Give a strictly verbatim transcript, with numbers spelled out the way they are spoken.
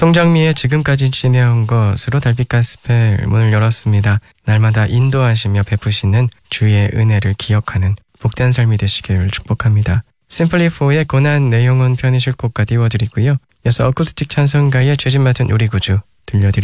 송정미의 지금까지 지내온 것으로 달빛 가스펠 문을 열었습니다. 날마다 인도하시며 베푸시는 주의 은혜를 기억하는 복된 삶이 되시기를 축복합니다. 심플리포의 고난 내용은 편히 쉴 곳까 띄워드리고요. 이어서 어쿠스틱 찬송가의 죄진 맡은 우리 구주 들려드립니다.